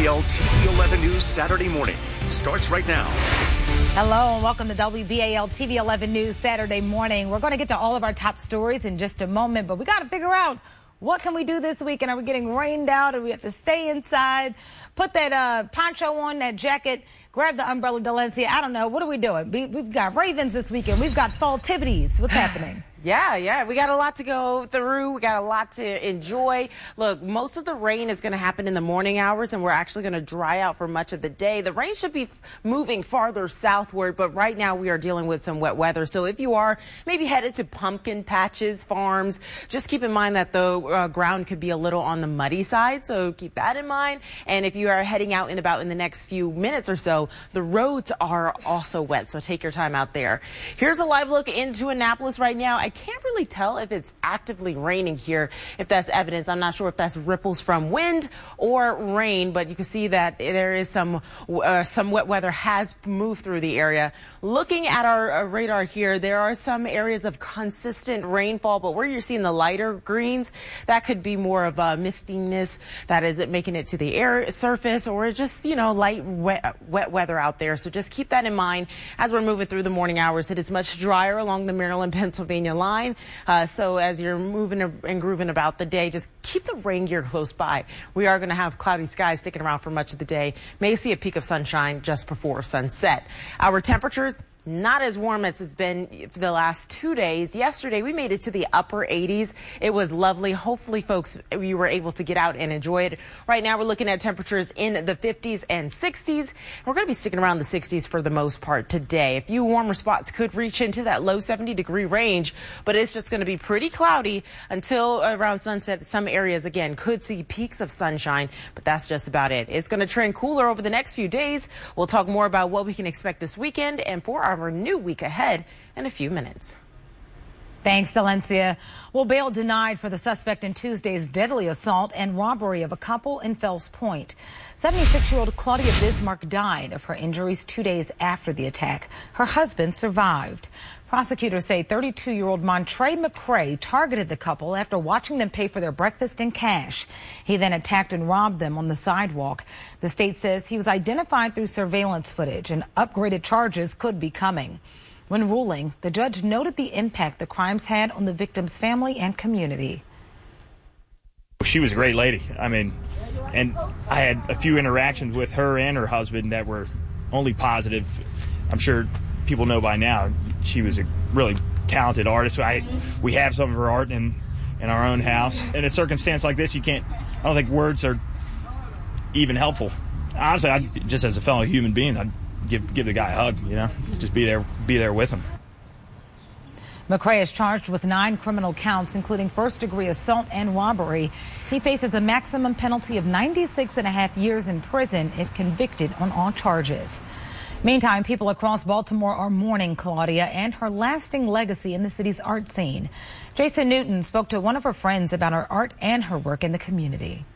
WBAL TV 11 News Saturday morning starts right now. Hello and welcome to WBAL TV 11 News Saturday morning. We're going to get to all of our top stories in just a moment, but we got to figure out what can we do this weekend. Are we getting rained out? Or we have to stay inside? Put that poncho on, that jacket, grab the umbrella, Delencia. I don't know. What are we doing? We've got Ravens this weekend. We've got fall activities. What's happening? Yeah. We got a lot to go through. We got a lot to enjoy. Look, most of the rain is going to happen in the morning hours, and we're actually going to dry out for much of the day. The rain should be moving farther southward, but right now we are dealing with some wet weather. So if you are maybe headed to pumpkin patches, farms, just keep in mind that the ground could be a little on the muddy side. So keep that in mind. And if you are heading out and about in the next few minutes or so, the roads are also wet. So take your time out there. Here's a live look into Annapolis right now. I can't really tell if it's actively raining here, if that's evidence. I'm not sure if that's ripples from wind or rain, but you can see that there is some wet weather has moved through the area. Looking at our radar here, there are some areas of consistent rainfall, but where you're seeing the lighter greens, that could be more of a mistiness that is making it to the air surface, or just, light wet weather out there. So just keep that in mind as we're moving through the morning hours. It is much drier along the Maryland-Pennsylvania line. So as you're moving and grooving about the day, just keep the rain gear close by. We are going to have cloudy skies sticking around for much of the day. May see a peak of sunshine just before sunset. Our temperatures not as warm as it's been for the last 2 days. Yesterday, we made it to the upper 80s. It was lovely. Hopefully, folks, you were able to get out and enjoy it. Right now, we're looking at temperatures in the 50s and 60s. We're going to be sticking around the 60s for the most part today. A few warmer spots could reach into that low 70-degree range, but it's just going to be pretty cloudy until around sunset. Some areas, again, could see peaks of sunshine, but that's just about it. It's going to trend cooler over the next few days. We'll talk more about what we can expect this weekend and for our new week ahead in a few minutes. Thanks, Delencia. Well, bail denied for the suspect in Tuesday's deadly assault and robbery of a couple in Fells Point. 76-year-old Claudia Bismarck died of her injuries 2 days after the attack. Her husband survived. Prosecutors say 32-year-old Montre McCray targeted the couple after watching them pay for their breakfast in cash. He then attacked and robbed them on the sidewalk. The state says he was identified through surveillance footage and upgraded charges could be coming. When ruling, the judge noted the impact the crimes had on the victim's family and community. She was a great lady. And I had a few interactions with her and her husband that were only positive. I'm sure people know by now she was a really talented artist. We have some of her art in our own house. In a circumstance like this, I don't think words are even helpful. Honestly, just as a fellow human being, I'd give the guy a hug, just be there with him. McCray is charged with 9 criminal counts, including first-degree assault and robbery. He faces a maximum penalty of 96.5 years in prison if convicted on all charges. Meantime, people across Baltimore are mourning Claudia and her lasting legacy in the city's art scene. Jason Newton spoke to one of her friends about her art and her work in the community.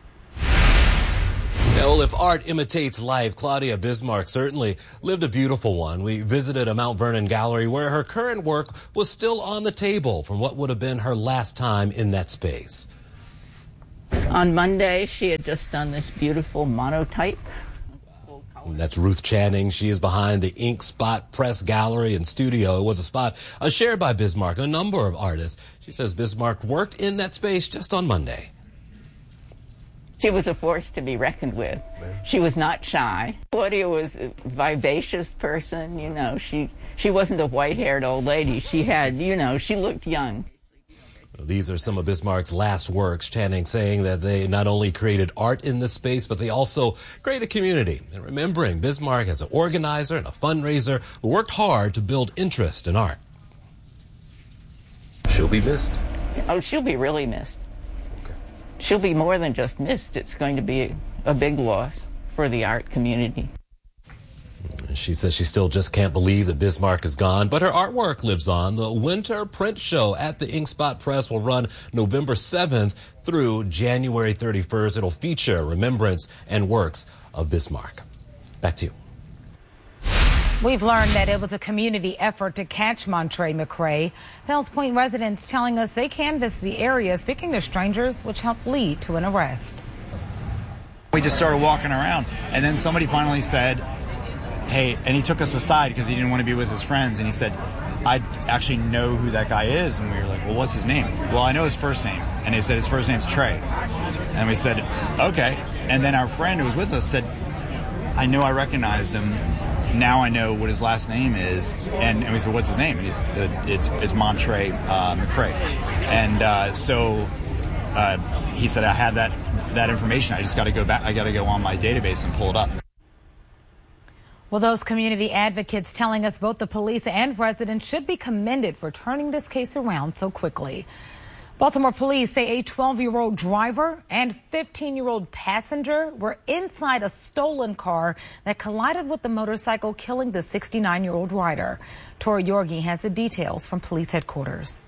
Well, if art imitates life, Claudia Bismarck certainly lived a beautiful one. We visited a Mount Vernon gallery where her current work was still on the table from what would have been her last time in that space. On Monday, she had just done this beautiful monotype. That's Ruth Channing. She is behind the Ink Spot Press Gallery and Studio. It was a spot shared by Bismarck and a number of artists. She says Bismarck worked in that space just on Monday. She was a force to be reckoned with. She was not shy. Claudia was a vivacious person. She wasn't a white-haired old lady. She had, she looked young. These are some of Bismarck's last works, Channing saying that they not only created art in this space, but they also created a community. And remembering Bismarck as an organizer and a fundraiser who worked hard to build interest in art. She'll be missed. Oh, she'll be really missed. Okay. She'll be more than just missed. It's going to be a big loss for the art community. She says she still just can't believe that Bismarck is gone, but her artwork lives on. The Winter Print Show at the Ink Spot Press will run November 7th through January 31st. It'll feature remembrance and works of Bismarck. Back to you. We've learned that it was a community effort to catch Montre McCray. Fells Point residents telling us they canvassed the area speaking to strangers, which helped lead to an arrest. We just started walking around, and then somebody finally said, hey, and he took us aside because he didn't want to be with his friends, and he said, I actually know who that guy is. And we were like, well, what's his name? Well, I know his first name. And he said his first name's Trey. And we said, okay. And then our friend who was with us said, I know I recognized him. Now I know what his last name is. And we said, what's his name? And it's Montre McCray. And so he said, I have that information. I just got to go back. I got to go on my database and pull it up. Well, those community advocates telling us both the police and residents should be commended for turning this case around so quickly. Baltimore police say a 12-year-old driver and 15-year-old passenger were inside a stolen car that collided with the motorcycle, killing the 69-year-old rider. Tori Yorgi has the details from police headquarters.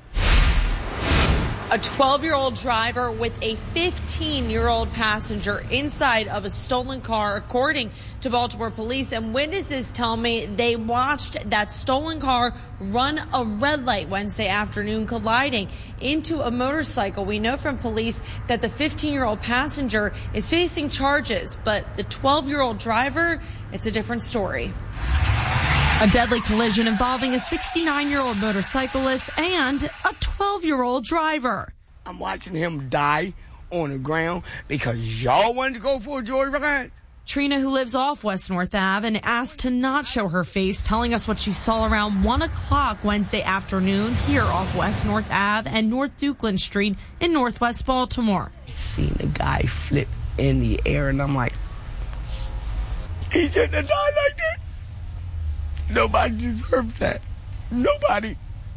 A 12-year-old driver with a 15-year-old passenger inside of a stolen car, according to Baltimore police. And witnesses tell me they watched that stolen car run a red light Wednesday afternoon, colliding into a motorcycle. We know from police that the 15-year-old passenger is facing charges, but the 12-year-old driver, it's a different story. A deadly collision involving a 69-year-old motorcyclist and a 12-year-old driver. I'm watching him die on the ground because y'all wanted to go for a joyride. Trina, who lives off West North Ave and asked to not show her face, telling us what she saw around 1 o'clock Wednesday afternoon here off West North Ave and North Dukeland Street in Northwest Baltimore. I seen the guy flip in the air, and I'm like, he shouldn't have died like that. Nobody deserves that. Nobody.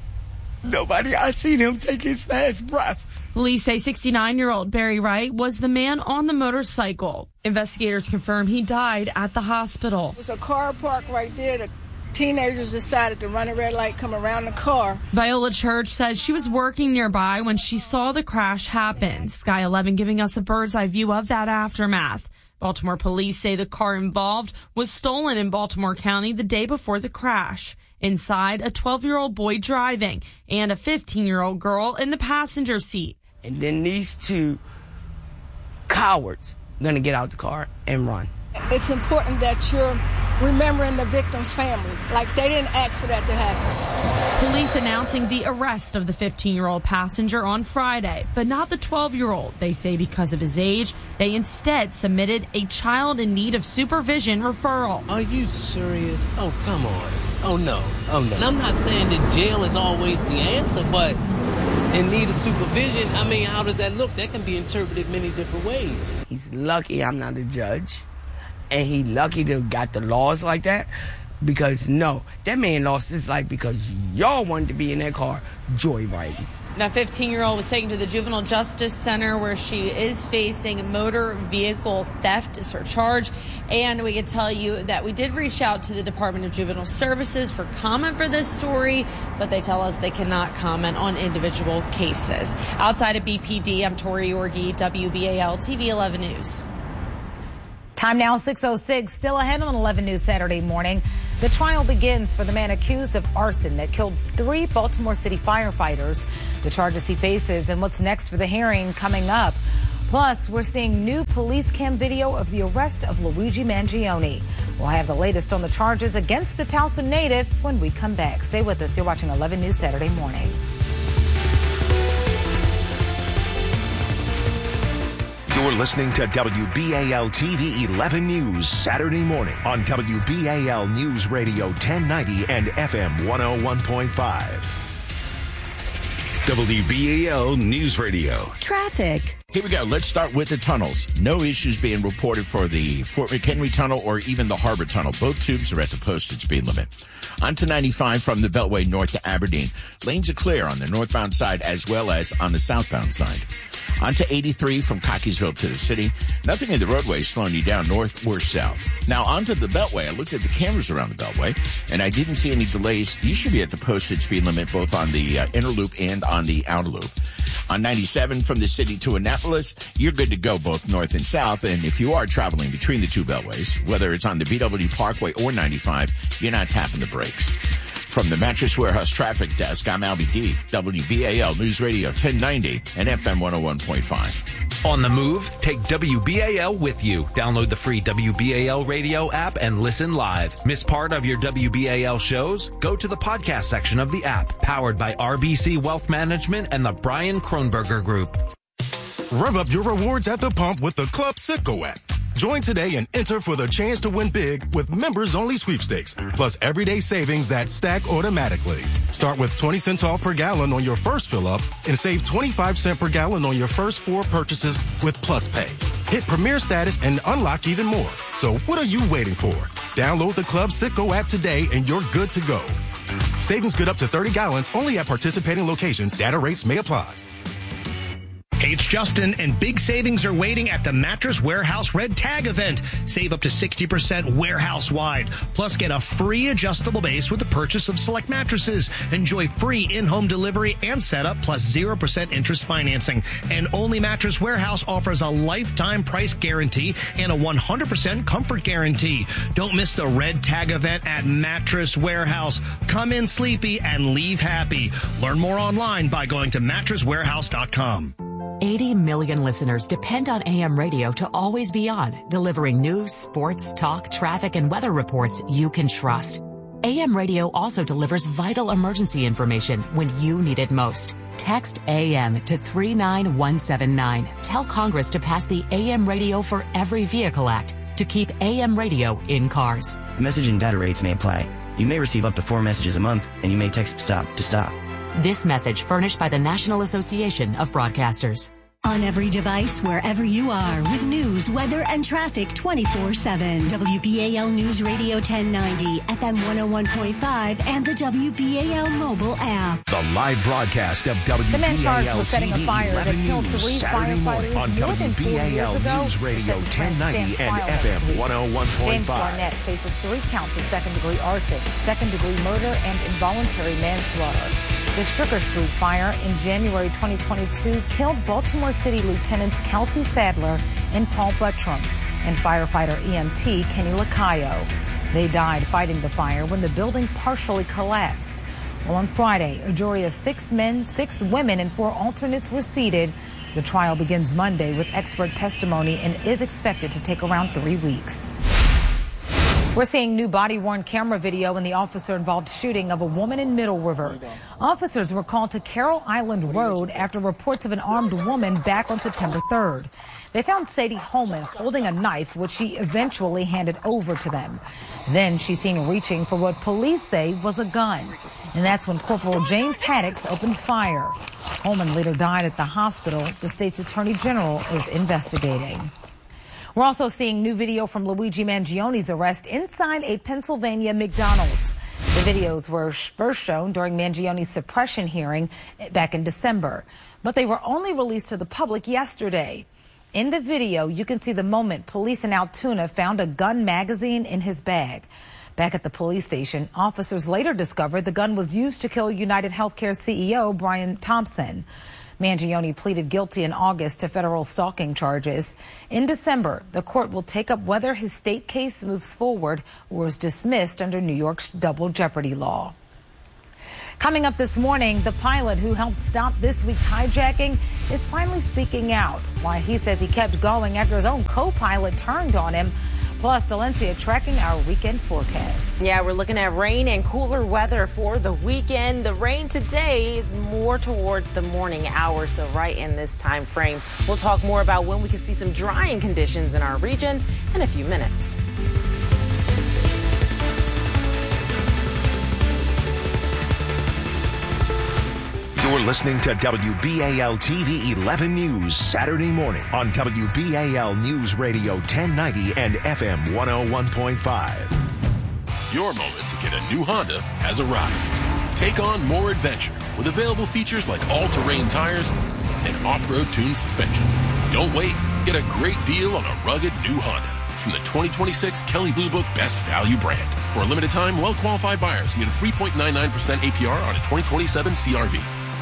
I seen him take his last breath. Police say 69-year-old Barry Wright was the man on the motorcycle. Investigators confirm he died at the hospital. It was a car parked right there. The teenagers decided to run a red light, come around the car. Viola Church says she was working nearby when she saw the crash happen. Sky 11 giving us a bird's eye view of that aftermath. Baltimore police say the car involved was stolen in Baltimore County the day before the crash. Inside, a 12-year-old boy driving and a 15-year-old girl in the passenger seat. And then these two cowards going to get out the car and run. It's important that you're remembering the victim's family. Like, they didn't ask for that to happen. Police announcing the arrest of the 15-year-old passenger on Friday, but not the 12-year-old. They say because of his age, they instead submitted a child in need of supervision referral. Are you serious? Oh, come on. Oh, no. And I'm not saying that jail is always the answer, but in need of supervision, I mean, how does that look? That can be interpreted many different ways. He's lucky I'm not a judge, and he lucky to have got the laws like that, because no, that man lost his life because y'all wanted to be in that car joyriding. Now, 15-year-old was taken to the Juvenile Justice Center, where she is facing motor vehicle theft is her charge. And we can tell you that we did reach out to the Department of Juvenile Services for comment for this story, but they tell us they cannot comment on individual cases. Outside of BPD, I'm Tori Yorgi, WBAL TV 11 News. Time now 6:06, still ahead on 11 News Saturday morning. The trial begins for the man accused of arson that killed 3 Baltimore City firefighters. The charges he faces and what's next for the hearing coming up. Plus, we're seeing new police cam video of the arrest of Luigi Mangione. We'll have the latest on the charges against the Towson native when we come back. Stay with us. You're watching 11 News Saturday morning. You're listening to WBAL TV 11 News Saturday morning on WBAL News Radio 1090 and FM 101.5. WBAL News Radio. Traffic. Here we go. Let's start with the tunnels. No issues being reported for the Fort McHenry Tunnel or even the Harbor Tunnel. Both tubes are at the posted speed limit. On to 95 from the Beltway north to Aberdeen. Lanes are clear on the northbound side as well as on the southbound side. On to 83 from Cockeysville to the city. Nothing in the roadway slowing you down north or south. Now on to the Beltway. I looked at the cameras around the Beltway, and I didn't see any delays. You should be at the posted speed limit both on the inner loop and on the outer loop. On 97 from the city to Annapolis, you're good to go both north and south. And if you are traveling between the two Beltways, whether it's on the BW Parkway or 95, you're not tapping the brakes. From the Mattress Warehouse Traffic Desk, I'm Albie D, WBAL News Radio 1090 and FM 101.5. On the move, take WBAL with you. Download the free WBAL radio app and listen live. Miss part of your WBAL shows? Go to the podcast section of the app, powered by RBC Wealth Management and the Brian Kronberger Group. Rev up your rewards at the pump with the Club Citgo app. Join today and enter for the chance to win big with members-only sweepstakes, plus everyday savings that stack automatically. Start with 20 cents off per gallon on your first fill-up and save 25 cents per gallon on your first 4 purchases with Plus Pay. Hit Premier status and unlock even more. So what are you waiting for? Download the Club Citgo app today and you're good to go. Savings good up to 30 gallons only at participating locations. Data rates may apply. Hey, it's Justin, and big savings are waiting at the Mattress Warehouse Red Tag event. Save up to 60% warehouse-wide. Plus, get a free adjustable base with the purchase of select mattresses. Enjoy free in-home delivery and setup, plus 0% interest financing. And only Mattress Warehouse offers a lifetime price guarantee and a 100% comfort guarantee. Don't miss the Red Tag event at Mattress Warehouse. Come in sleepy and leave happy. Learn more online by going to mattresswarehouse.com. 80 million listeners depend on AM radio to always be on, delivering news, sports, talk, traffic, and weather reports you can trust. AM radio also delivers vital emergency information when you need it most. Text AM to 39179. Tell Congress to pass the AM Radio for Every Vehicle Act to keep AM radio in cars. Message and data rates may apply. You may receive up to 4 messages a month, and you may text STOP to stop. This message furnished by the National Association of Broadcasters. On every device, wherever you are, with news, weather, and traffic 24/7. WBAL News Radio 1090, FM 101.5, and the WBAL mobile app. The live broadcast of The man charged WBAL with setting a TV fire that 11 killed News 3 Saturday morning firefighters on more than 4 years WBAL ago News Radio is set to 1090 stand and trial next FM week. 101.5. James Barnett faces 3 counts of second-degree arson, second-degree murder, and involuntary manslaughter. The Stricker Street fire in January 2022 killed Baltimore City Lieutenants Kelsey Sadler and Paul Buttram and firefighter EMT Kenny Lacayo. They died fighting the fire when the building partially collapsed. Well, on Friday, a jury of 6 men, 6 women, and 4 alternates were seated. The trial begins Monday with expert testimony and is expected to take around 3 weeks. We're seeing new body-worn camera video in the officer-involved shooting of a woman in Middle River. Officers were called to Carroll Island Road after reports of an armed woman back on September 3rd. They found Sadie Holman holding a knife, which she eventually handed over to them. Then she's seen reaching for what police say was a gun. And that's when Corporal James Haddix opened fire. Holman later died at the hospital. The state's attorney general is investigating. We're also seeing new video from Luigi Mangioni's arrest inside a Pennsylvania McDonald's. The videos were first shown during Mangioni's suppression hearing back in December, but they were only released to the public yesterday. In the video, you can see the moment police in Altoona found a gun magazine in his bag. Back at the police station, officers later discovered the gun was used to kill United Healthcare CEO Brian Thompson. Mangioni pleaded guilty in August to federal stalking charges. In December, the court will take up whether his state case moves forward or is dismissed under New York's double jeopardy law. Coming up this morning, the pilot who helped stop this week's hijacking is finally speaking out. Why he says he kept going after his own co-pilot turned on him. Plus, Valencia tracking our weekend forecast. Yeah, we're looking at rain and cooler weather for the weekend. The rain today is more toward the morning hours, so right in this time frame. We'll talk more about when we can see some drying conditions in our region in a few minutes. You're listening to WBAL TV 11 News Saturday morning on WBAL News Radio 1090 and FM 101.5. Your moment to get a new Honda has arrived. Take on more adventure with available features like all-terrain tires and off-road tuned suspension. Don't wait. Get a great deal on a rugged new Honda from the 2026 Kelley Blue Book Best Value brand. For a limited time, well-qualified buyers can get a 3.99% APR on a 2027 CR-V.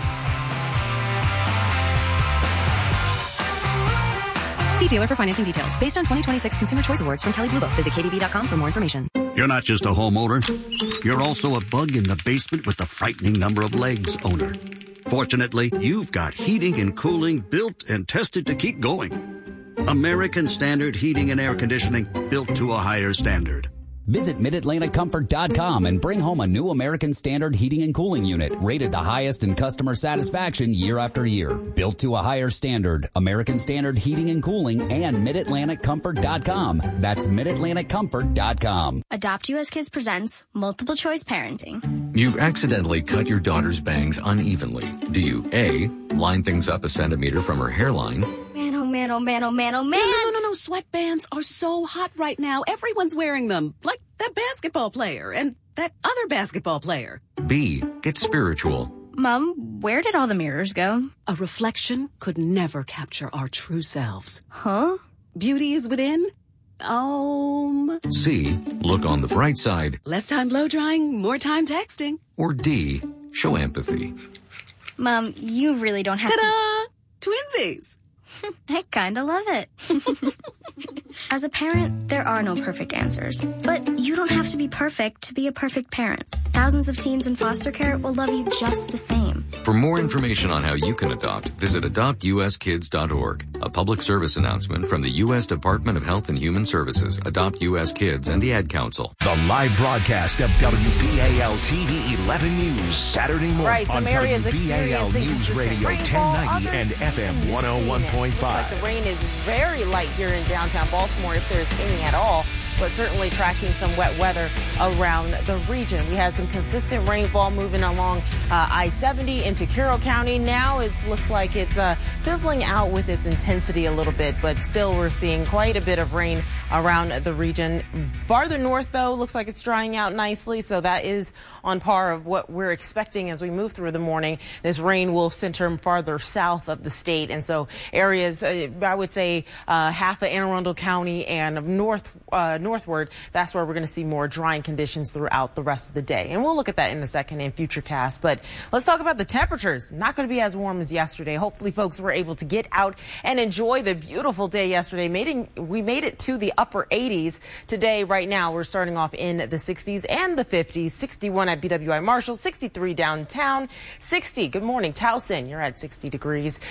See dealer for financing details. Based on 2026 Consumer Choice Awards from Kelley Blue Book. Visit KBB.com for more information. You're not just a homeowner. You're also a bug in the basement with the frightening number of legs owner. Fortunately, you've got heating and cooling built and tested to keep going. American Standard Heating and Air Conditioning, built to a higher standard. Visit MidAtlanticComfort.com and bring home a new American Standard heating and cooling unit, rated the highest in customer satisfaction year after year. Built to a higher standard, American Standard Heating and Cooling and MidAtlanticComfort.com. That's MidAtlanticComfort.com. Adopt US Kids presents Multiple Choice Parenting. You've accidentally cut your daughter's bangs unevenly. Do you A, line things up a centimeter from her hairline? Man, oh man, oh man, oh man, oh man. No. Sweatbands are so hot right now. Everyone's wearing them. Like that basketball player and that other basketball player. B, get spiritual. Mom, where did all the mirrors go? A reflection could never capture our true selves. Huh? Beauty is within. C, look on the bright side. Less time blow drying, more time texting. Or D, show empathy. Mom, you really don't have Ta-da! Twinsies! I kinda love it. As a parent, there are no perfect answers. But you don't have to be perfect to be a perfect parent. Thousands of teens in foster care will love you just the same. For more information on how you can adopt, visit adoptuskids.org. A public service announcement from the U.S. Department of Health and Human Services, Adopt U.S. Kids, and the Ad Council. The live broadcast of WBAL TV 11 News Saturday morning on WBAL News Radio 1090 and FM 101.5. Like the rain is very light here in downtown Baltimore, if there's any at all, but certainly tracking some wet weather around the region. We had some consistent rainfall moving along I-70 into Carroll County. Now it's looked like it's fizzling out with its intensity a little bit, but still we're seeing quite a bit of rain around the region. Farther north, though, looks like it's drying out nicely, so that is on par of what we're expecting as we move through the morning. This rain will center farther south of the state, and so areas, I would say half of Anne Arundel County and northward, that's where we're going to see more drying conditions throughout the rest of the day. And we'll look at that in a second in Futurecast. But let's talk about the temperatures. Not going to be as warm as yesterday. Hopefully folks were able to get out and enjoy the beautiful day yesterday. We made it to the upper 80s. Today, right now, we're starting off in the 60s and the 50s. 61 at BWI Marshall, 63 downtown, 60. Good morning, Towson. You're at 60 degrees,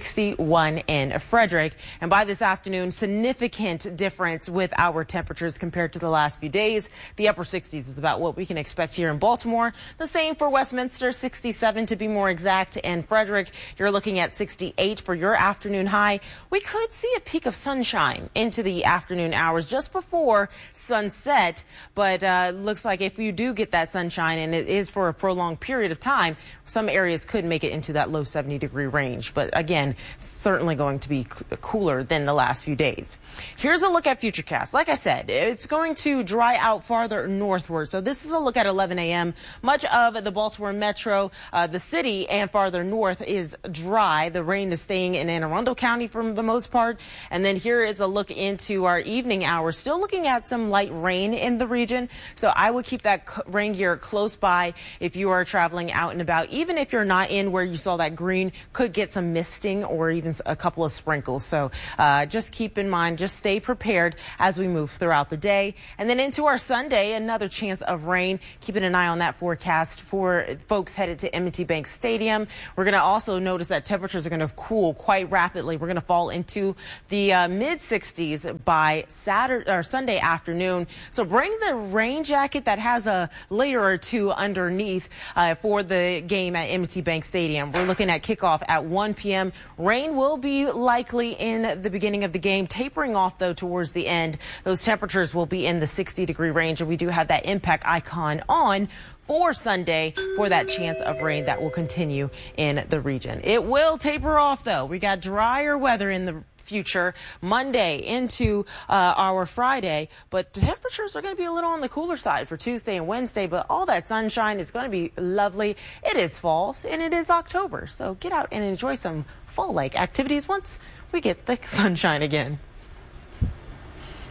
61 in Frederick. And by this afternoon, significant difference with our temperatures compared to the last few days. The upper 60s is about what we can expect here in Baltimore. The same for Westminster, 67 to be more exact. And Frederick, you're looking at 68 for your afternoon high. We could see a peak of sunshine into the afternoon hours just before sunset. But looks like if you do get that sunshine, and it is for a prolonged period of time, some areas could make it into that low 70-degree range. But again, certainly going to be cooler than the last few days. Here's a look at Futurecast. Like I said, it's going to dry out farther northward. So this is a look at 11 a.m. Much of the Baltimore metro, the city, and farther north is dry. The rain is staying in Anne Arundel County for the most part. And then here is a look into our evening hours. Still looking at some light rain in the region. So I would keep that rain gear close by if you are traveling out and about. Even if you're not in where you saw that green, could get some misting or even a couple of sprinkles. So just keep in mind, just stay prepared as we move throughout the day. And then into our Sunday, another chance of rain. Keeping an eye on that forecast for folks headed to M&T Bank Stadium. We're going to also notice that temperatures are going to cool quite rapidly. We're going to fall into the mid 60s by Saturday or Sunday afternoon. So bring the rain jacket that has a layer or two underneath for the game at M&T Bank Stadium. We're looking at kickoff at 1 p.m. Rain will be likely in the beginning of the game, tapering off though towards the end. Those temperatures will be in the 60-degree range, and we do have that impact icon on for Sunday for that chance of rain that will continue in the region. It will taper off though. We got drier weather in the future Monday into our Friday, but temperatures are going to be a little on the cooler side for Tuesday and Wednesday, but all that sunshine is going to be lovely. It is fall and it is October, so get out and enjoy some fall-like activities once we get the sunshine again.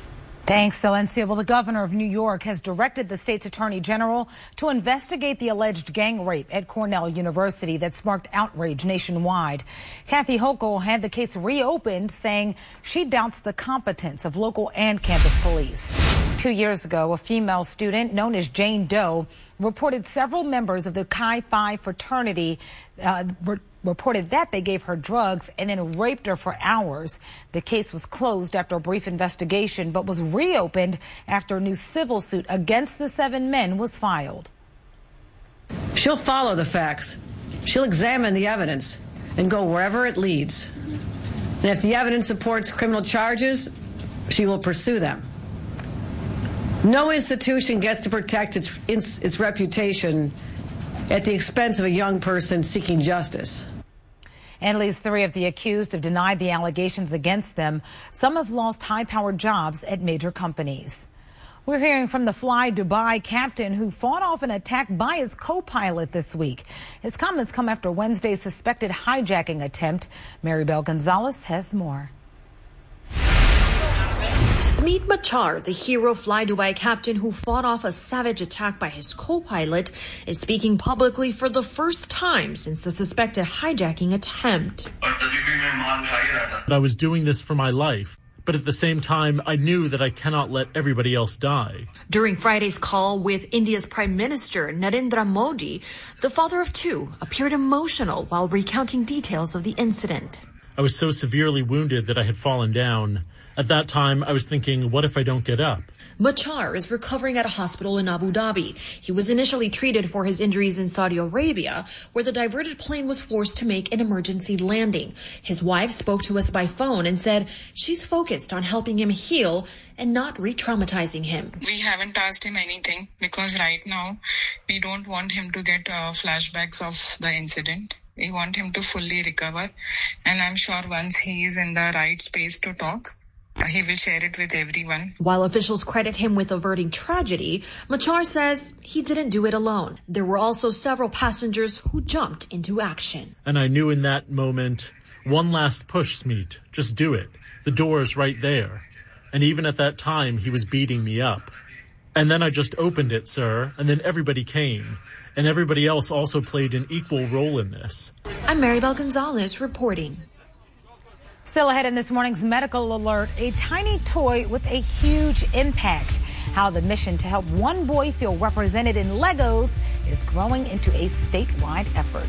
Thanks, Silencia. Well, the governor of New York has directed the state's attorney general to investigate the alleged gang rape at Cornell University that sparked outrage nationwide. Kathy Hochul had the case reopened, saying she doubts the competence of local and campus police. 2 years ago, a female student known as Jane Doe reported several members of the Chi Phi fraternity reported that they gave her drugs and then raped her for hours. The case was closed after a brief investigation, but was reopened after a new civil suit against the 7 men was filed. She'll follow the facts. She'll examine the evidence and go wherever it leads. And if the evidence supports criminal charges, she will pursue them. No institution gets to protect its reputation at the expense of a young person seeking justice. At least 3 of the accused have denied the allegations against them. Some have lost high-powered jobs at major companies. We're hearing from the Fly Dubai captain who fought off an attack by his co-pilot this week. His comments come after Wednesday's suspected hijacking attempt. Maribel Gonzalez has more. Smeet Machar, the hero Fly Dubai captain who fought off a savage attack by his co-pilot, is speaking publicly for the first time since the suspected hijacking attempt. I was doing this for my life, but at the same time, I knew that I cannot let everybody else die. During Friday's call with India's Prime Minister Narendra Modi, the father of 2 appeared emotional while recounting details of the incident. I was so severely wounded that I had fallen down. At that time, I was thinking, what if I don't get up? Machar is recovering at a hospital in Abu Dhabi. He was initially treated for his injuries in Saudi Arabia, where the diverted plane was forced to make an emergency landing. His wife spoke to us by phone and said she's focused on helping him heal and not re-traumatizing him. We haven't asked him anything because right now we don't want him to get flashbacks of the incident. We want him to fully recover, and I'm sure once he is in the right space to talk, he will share it with everyone. While officials credit him with averting tragedy, Machar says he didn't do it alone. There were also several passengers who jumped into action. And I knew in that moment, one last push, Smeet. Just do it. The door is right there. And even at that time, he was beating me up. And then I just opened it, sir, and then everybody came. And everybody else also played an equal role in this. I'm Maribel Gonzalez reporting. Still ahead in this morning's medical alert, a tiny toy with a huge impact. How the mission to help one boy feel represented in Legos is growing into a statewide effort.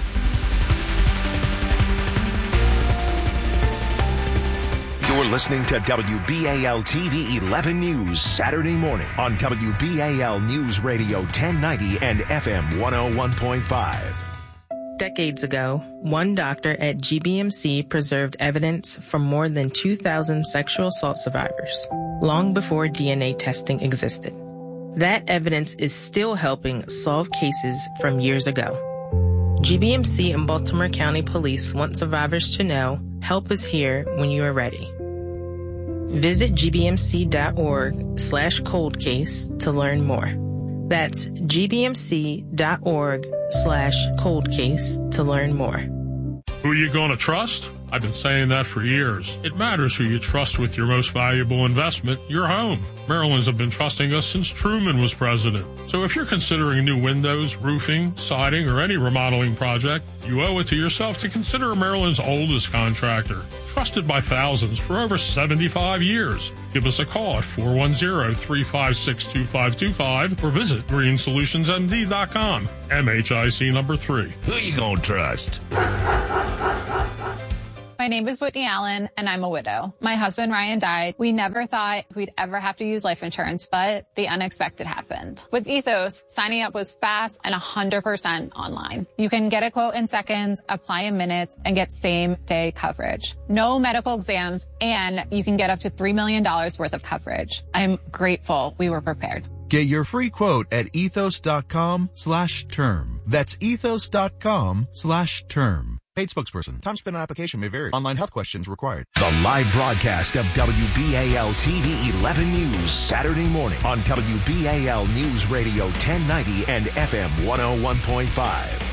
You're listening to WBAL TV 11 News Saturday morning on WBAL News Radio 1090 and FM 101.5. Decades ago, one doctor at GBMC preserved evidence from more than 2,000 sexual assault survivors, long before DNA testing existed. That evidence is still helping solve cases from years ago. GBMC and Baltimore County Police want survivors to know, help is here when you are ready. Visit gbmc.org/coldcase to learn more. That's gbmc.org/coldcase to learn more. Who are you going to trust? I've been saying that for years. It matters who you trust with your most valuable investment, your home. Maryland's have been trusting us since Truman was president. So if you're considering new windows, roofing, siding, or any remodeling project, you owe it to yourself to consider Maryland's oldest contractor. Trusted by thousands for over 75 years. Give us a call at 410-356-2525 or visit greensolutionsmd.com. MHIC number 3. Who you gonna trust? My name is Whitney Allen, and I'm a widow. My husband, Ryan, died. We never thought we'd ever have to use life insurance, but the unexpected happened. With Ethos, signing up was fast and 100% online. You can get a quote in seconds, apply in minutes, and get same-day coverage. No medical exams, and you can get up to $3 million worth of coverage. I'm grateful we were prepared. Get your free quote at ethos.com/term. That's ethos.com/term. Paid spokesperson. Time spent on application may vary. Online health questions required. The live broadcast of WBAL TV 11 News Saturday morning on WBAL News Radio 1090 and FM 101.5.